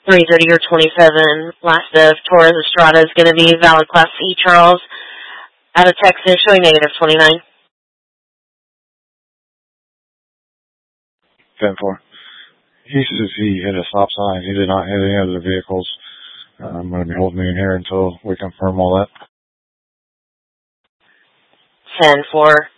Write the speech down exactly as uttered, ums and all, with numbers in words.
three thirty or twenty-seven, last of Torres Estrada is going to be valid Class C, Charles, out of Texas, showing negative twenty-nine. ten four. He says he hit a stop sign. He did not hit any other vehicles. Uh, I'm going to be holding in here until we confirm all that. ten four.